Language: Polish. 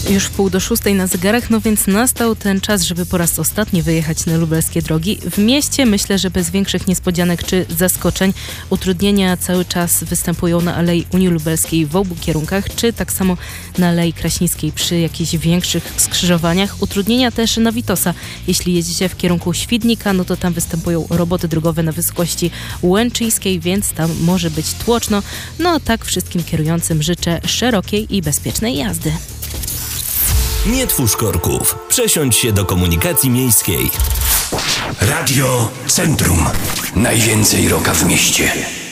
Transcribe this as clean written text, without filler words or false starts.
Już w 5:45 na zegarach, no więc nastał ten czas, żeby po raz ostatni wyjechać na lubelskie drogi. W mieście myślę, że bez większych niespodzianek czy zaskoczeń. Utrudnienia cały czas występują na Alei Unii Lubelskiej w obu kierunkach, czy tak samo na Alei Kraśnickiej przy jakichś większych skrzyżowaniach. Utrudnienia też na Witosa. Jeśli jedziecie w kierunku Świdnika, no to tam występują roboty drogowe na wysokości Łęczyńskiej, więc tam może być tłoczno. No a tak wszystkim kierującym życzę szerokiej i bezpiecznej jazdy. Nie twórz korków. Przesiądź się do komunikacji miejskiej. Radio Centrum. Najwięcej rocka w mieście.